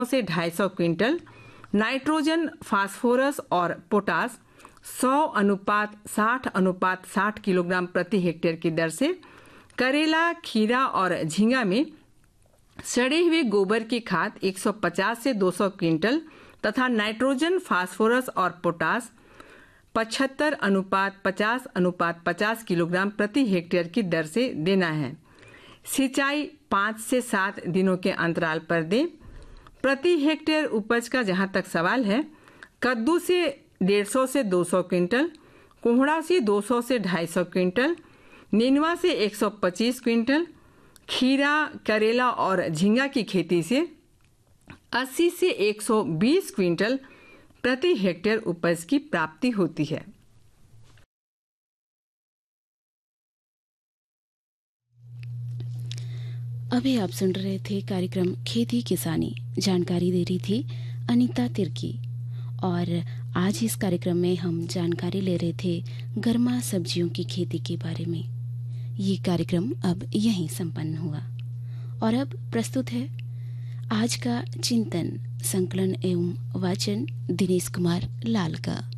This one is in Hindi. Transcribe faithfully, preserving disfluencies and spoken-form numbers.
से ढाई सौ क्विंटल, नाइट्रोजन, फास्फोरस और पोटास सौ अनुपात साठ अनुपात साठ किलोग्राम प्रति हेक्टेयर की दर से, करेला, खीरा और झींगा में सड़े हुए गोबर की खाद एक सौ पचास से दो सौ क्विंटल तथा नाइट्रोजन, फास्फोरस और पोटास पचहत्तर अनुपात पचास अनुपात पचास किलोग्राम प्रति हेक्टेयर की दर से देना है। सिंचाई पाँच से सात दिनों के अंतराल पर दें। प्रति हेक्टेयर उपज का जहां तक सवाल है, कद्दू से डेढ़ सौ से दो सौ क्विंटल, कोहड़ा से दो सौ से ढाई सौ क्विंटल, नेनुआ से एक सौ पच्चीस क्विंटल, खीरा, करेला और झींगा की खेती से अस्सी से एक सौ बीस क्विंटल प्रति हेक्टेयर उपज की प्राप्ति होती है। अभी आप सुन रहे थे कार्यक्रम खेती किसानी। जानकारी दे रही थी अनीता तिर्की। और आज इस कार्यक्रम में हम जानकारी ले रहे थे गर्मा सब्जियों की खेती के बारे में। ये कार्यक्रम अब यहीं संपन्न हुआ और अब प्रस्तुत है आज का चिंतन, संकलन एवं वाचन दिनेश कुमार लाल का।